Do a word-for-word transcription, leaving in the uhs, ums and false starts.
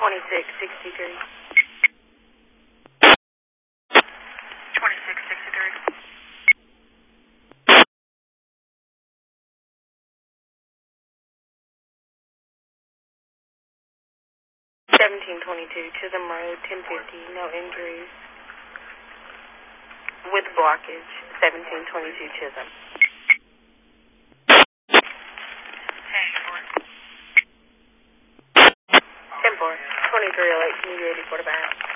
twenty-six sixty-three. twenty-six sixty-three. seventeen twenty-two, Chisholm Road, ten fifty, no injuries. With blockage, seventeen twenty-two, Chisholm. ten four, twenty-three oh eight, can you be ready for the back?